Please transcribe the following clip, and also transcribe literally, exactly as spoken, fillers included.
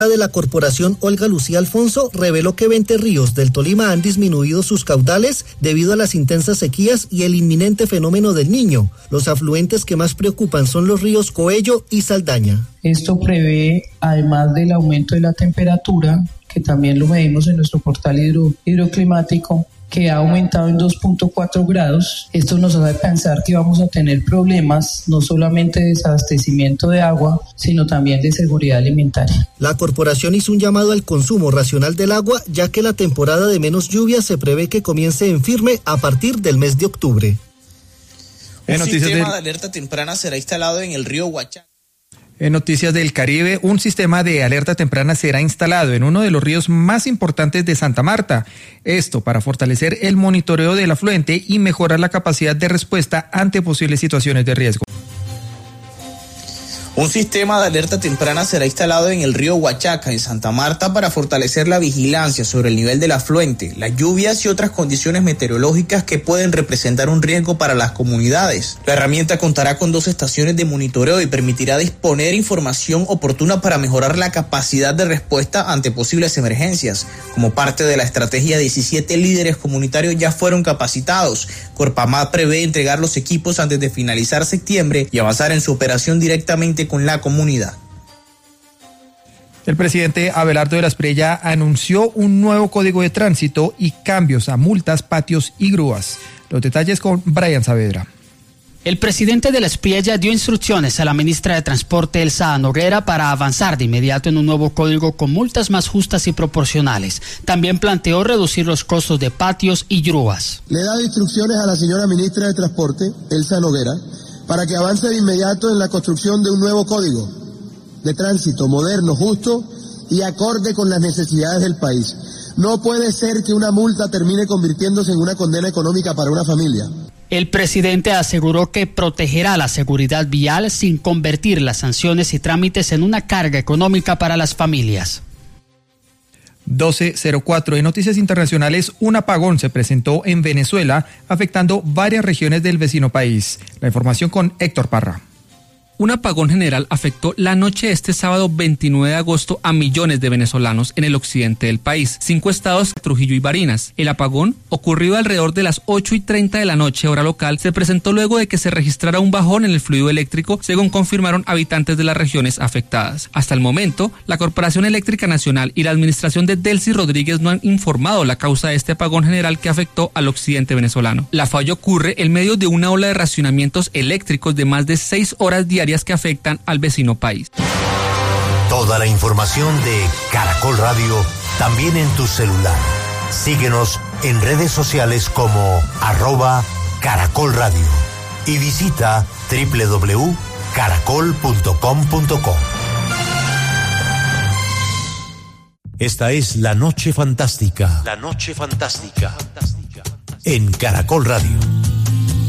de la corporación Olga Lucía Alfonso reveló que veinte ríos del Tolima han disminuido sus caudales debido a las intensas sequías y el inminente fenómeno del Niño. Los afluentes que más preocupan son los ríos Coello y Saldaña. Esto prevé, además del aumento de la temperatura, que también lo medimos en nuestro portal hidro, hidroclimático, que ha aumentado en dos punto cuatro grados. Esto nos hace pensar que vamos a tener problemas no solamente de desabastecimiento de agua, sino también de seguridad alimentaria. La corporación hizo un llamado al consumo racional del agua, ya que la temporada de menos lluvias se prevé que comience en firme a partir del mes de octubre. Un sistema de alerta temprana será instalado en el río Huachaca. En Noticias del Caribe, un sistema de alerta temprana será instalado en uno de los ríos más importantes de Santa Marta. Esto para fortalecer el monitoreo del afluente y mejorar la capacidad de respuesta ante posibles situaciones de riesgo. Un sistema de alerta temprana será instalado en el río Huachaca, en Santa Marta, para fortalecer la vigilancia sobre el nivel del afluente, las lluvias y otras condiciones meteorológicas que pueden representar un riesgo para las comunidades. La herramienta contará con dos estaciones de monitoreo y permitirá disponer información oportuna para mejorar la capacidad de respuesta ante posibles emergencias. Como parte de la estrategia, diecisiete líderes comunitarios ya fueron capacitados. Corpamad prevé entregar los equipos antes de finalizar septiembre y avanzar en su operación directamente con la comunidad. El presidente Abelardo de la Espriella anunció un nuevo código de tránsito y cambios a multas, patios y grúas. Los detalles con Brian Saavedra. El presidente de la Espriella dio instrucciones a la ministra de Transporte, Elsa Noguera, para avanzar de inmediato en un nuevo código con multas más justas y proporcionales. También planteó reducir los costos de patios y grúas. Le he dado instrucciones a la señora ministra de Transporte, Elsa Noguera, para que avance de inmediato en la construcción de un nuevo código de tránsito moderno, justo y acorde con las necesidades del país. No puede ser que una multa termine convirtiéndose en una condena económica para una familia. El presidente aseguró que protegerá la seguridad vial sin convertir las sanciones y trámites en una carga económica para las familias. doce cero cuatro. En noticias internacionales, un apagón se presentó en Venezuela, afectando varias regiones del vecino país. La información con Héctor Parra. Un apagón general afectó la noche de este sábado veintinueve de agosto a millones de venezolanos en el occidente del país, cinco estados, Trujillo y Barinas. El apagón, ocurrido alrededor de las ocho y treinta de la noche hora local, se presentó luego de que se registrara un bajón en el fluido eléctrico, según confirmaron habitantes de las regiones afectadas. Hasta el momento, la Corporación Eléctrica Nacional y la administración de Delcy Rodríguez no han informado la causa de este apagón general que afectó al occidente venezolano. La falla ocurre en medio de una ola de racionamientos eléctricos de más de seis horas diarias que afectan al vecino país. Toda la información de Caracol Radio también en tu celular. Síguenos en redes sociales como arroba Caracol Radio y visita doble u doble u doble u punto caracol punto com punto co. Esta es La Noche Fantástica. La Noche Fantástica. En Caracol Radio.